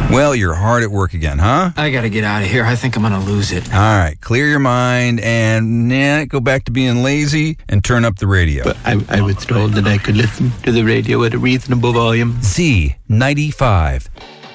Well, you're hard at work again, huh? I gotta get out of here. I think I'm gonna lose it. All right, clear your mind and go back to being lazy and turn up the radio. But I was told that I could listen to the radio at a reasonable volume. Z95.